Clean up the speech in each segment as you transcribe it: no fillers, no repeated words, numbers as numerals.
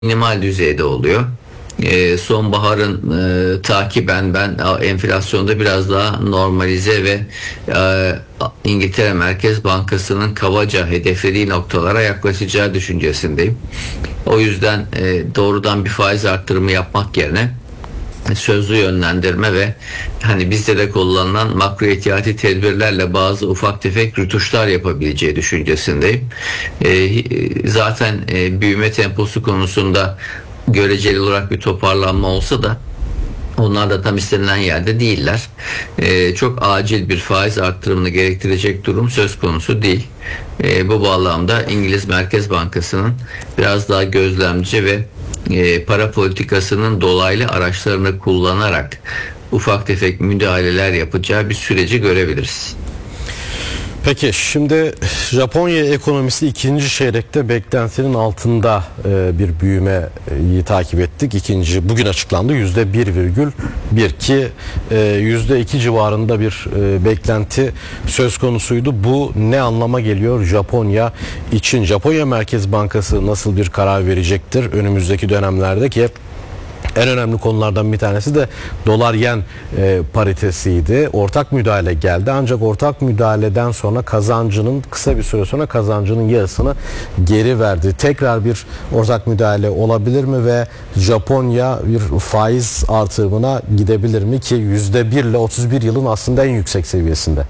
minimal düzeyde oluyor. Sonbaharın takiben ben enflasyonda biraz daha normalize ve İngiltere Merkez Bankası'nın kabaca hedeflediği noktalara yaklaşacağı düşüncesindeyim. O yüzden doğrudan bir faiz arttırımı yapmak yerine sözlü yönlendirme ve hani bizde de kullanılan makro ihtiyati tedbirlerle bazı ufak tefek rütuşlar yapabileceği düşüncesindeyim. Zaten büyüme temposu konusunda göreceli olarak bir toparlanma olsa da onlar da tam istenilen yerde değiller. Çok acil bir faiz arttırımını gerektirecek durum söz konusu değil. Bu bağlamda İngiliz Merkez Bankası'nın biraz daha gözlemci ve para politikasının dolaylı araçlarını kullanarak ufak tefek müdahaleler yapacağı bir süreci görebiliriz. Peki şimdi Japonya ekonomisi ikinci çeyrekte beklentinin altında bir büyümeyi takip ettik. Bugün açıklandı %1,1 ki %2 civarında bir beklenti söz konusuydu. Bu ne anlama geliyor Japonya için? Japonya Merkez Bankası nasıl bir karar verecektir önümüzdeki dönemlerde ki en önemli konulardan bir tanesi de dolar-yen paritesiydi. Ortak müdahale geldi ancak ortak müdahaleden sonra kısa bir süre sonra kazancının yarısını geri verdi. Tekrar bir ortak müdahale olabilir mi ve Japonya bir faiz artırımına gidebilir mi ki %1 ile 31 yılın aslında en yüksek seviyesinde?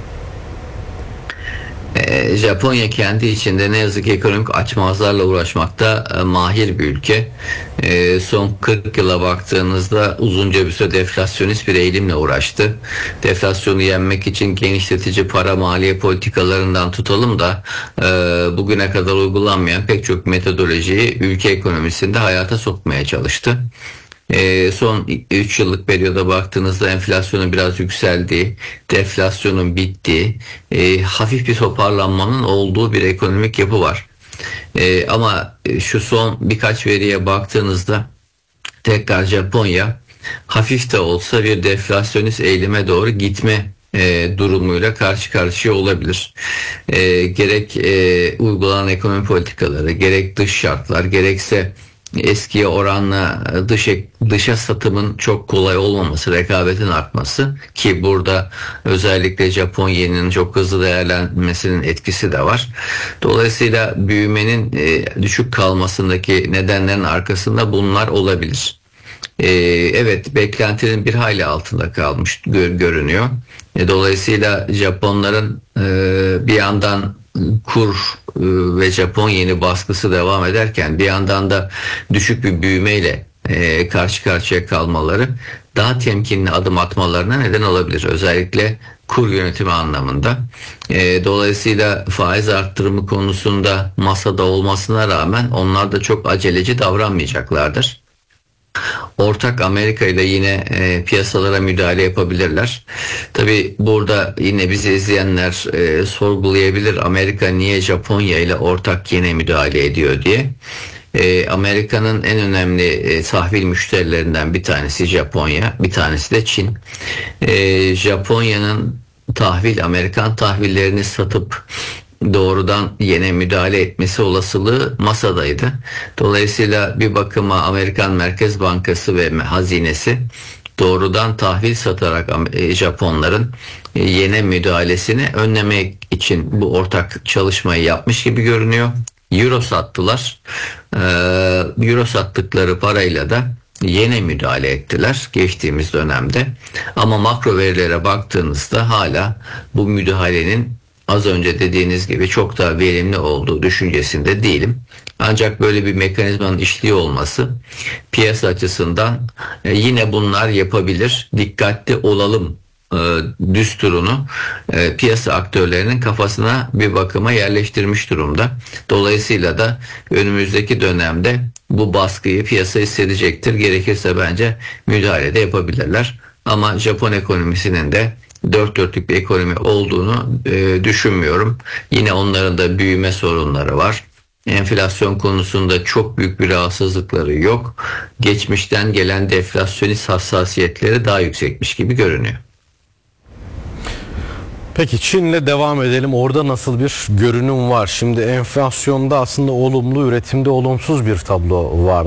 Japonya kendi içinde ne yazık ki ekonomik açmazlarla uğraşmakta mahir bir ülke. Son 40 yıla baktığınızda uzunca bir süre deflasyonist bir eğilimle uğraştı. Deflasyonu yenmek için genişletici para maliye politikalarından tutalım da bugüne kadar uygulanmayan pek çok metodolojiyi ülke ekonomisinde hayata sokmaya çalıştı. Son 3 yıllık periyoda baktığınızda enflasyonun biraz yükseldiği, deflasyonun bittiği, hafif bir toparlanmanın olduğu bir ekonomik yapı var. Ama şu son birkaç veriye baktığınızda tekrar Japonya hafif de olsa bir deflasyonist eğilime doğru gitme durumuyla karşı karşıya olabilir. Gerek uygulanan ekonomi politikaları, gerek dış şartlar, gerekse eskiye oranla dışa satımın çok kolay olmaması, rekabetin artması ki burada özellikle Japon yeninin çok hızlı değerlenmesinin etkisi de var. Dolayısıyla büyümenin düşük kalmasındaki nedenlerin arkasında bunlar olabilir. Evet, beklentinin bir hayli altında kalmış görünüyor. Dolayısıyla Japonların bir yandan kur ve Japon yeni baskısı devam ederken bir yandan da düşük bir büyümeyle karşı karşıya kalmaları daha temkinli adım atmalarına neden olabilir. Özellikle kur yönetimi anlamında. Dolayısıyla faiz arttırımı konusunda masada olmasına rağmen onlar da çok aceleci davranmayacaklardır. Ortak Amerika ile yine piyasalara müdahale yapabilirler. Tabi burada yine bizi izleyenler sorgulayabilir, Amerika niye Japonya ile ortak yine müdahale ediyor diye. Amerika'nın en önemli tahvil müşterilerinden bir tanesi Japonya, bir tanesi de Çin. Japonya'nın Amerikan tahvillerini satıp doğrudan yine müdahale etmesi olasılığı masadaydı. Dolayısıyla bir bakıma Amerikan Merkez Bankası ve hazinesi doğrudan tahvil satarak Japonların yene müdahalesini önlemek için bu ortak çalışmayı yapmış gibi görünüyor. Euro sattılar. Euro sattıkları parayla da yene müdahale ettiler geçtiğimiz dönemde. Ama makro verilere baktığınızda hala bu müdahalenin az önce dediğiniz gibi çok daha verimli olduğu düşüncesinde değilim. Ancak böyle bir mekanizmanın işliyor olması piyasa açısından yine bunlar yapabilir, dikkatli olalım düsturunu piyasa aktörlerinin kafasına bir bakıma yerleştirmiş durumda. Dolayısıyla da önümüzdeki dönemde bu baskıyı piyasa hissedecektir. Gerekirse bence müdahale de yapabilirler. Ama Japon ekonomisinin de dört dörtlük bir ekonomi olduğunu düşünmüyorum. Yine onların da büyüme sorunları var. Enflasyon konusunda çok büyük bir rahatsızlıkları yok. Geçmişten gelen deflasyonist hassasiyetleri daha yüksekmiş gibi görünüyor. Peki Çin'le devam edelim. Orada nasıl bir görünüm var? Şimdi enflasyonda aslında olumlu, üretimde olumsuz bir tablo var.